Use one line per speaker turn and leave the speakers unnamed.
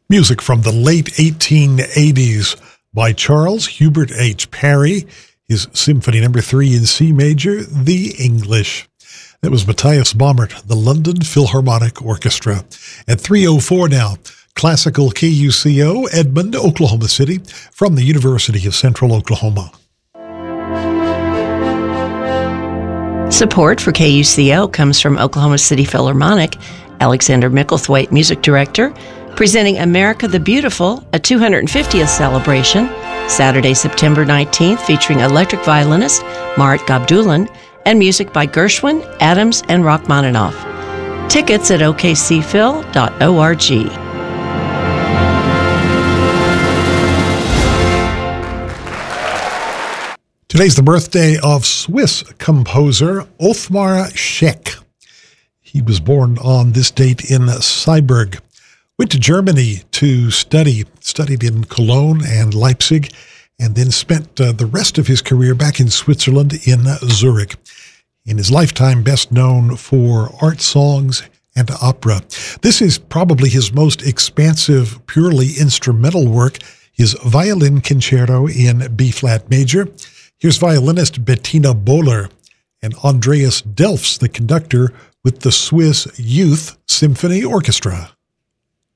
Music from the late 1880s by Charles Hubert H. Parry, his Symphony No. 3 in C major, The English. That was Matthias Baumert, the London Philharmonic Orchestra. At 3:04 now, classical KUCO, Edmond, Oklahoma City, from the University of Central Oklahoma.
Support for KUCO comes from Oklahoma City Philharmonic, Alexander Micklethwaite, Music Director, presenting America the Beautiful, a 250th celebration, Saturday, September 19th, featuring electric violinist Marit Gabdulan and music by Gershwin, Adams, and Rachmaninoff. Tickets at okcphil.org.
Today's the birthday of Swiss composer Othmar Scheck. He was born on this date in Cyberg. Went to Germany to studied in Cologne and Leipzig, and then spent the rest of his career back in Switzerland in Zurich. In his lifetime, best known for art songs and opera. This is probably his most expansive, purely instrumental work, his Violin Concerto in B-flat major. Here's violinist Bettina Bohler and Andreas Delfs, the conductor, with the Swiss Youth Symphony Orchestra.